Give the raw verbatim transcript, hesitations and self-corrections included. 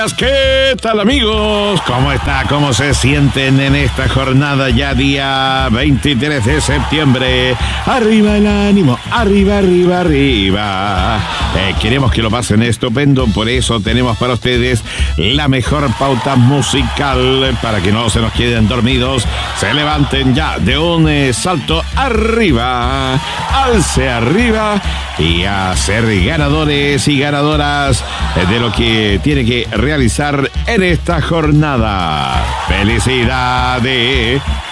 ¿Qué tal, amigos? ¿Cómo está? ¿Cómo se sienten en esta jornada ya día veintitrés de septiembre? Arriba el ánimo, arriba, arriba, arriba. Eh, queremos que lo pasen estupendo, por eso tenemos para ustedes la mejor pauta musical para que no se nos queden dormidos. Se levanten ya de un eh, salto arriba, alce arriba y a ser ganadores y ganadoras de lo que tiene que realizar en esta jornada. ¡Felicidades!